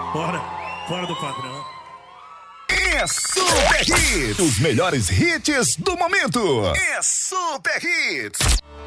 Fora do padrão. É Super Hits. Os melhores hits do momento. É Super Hits.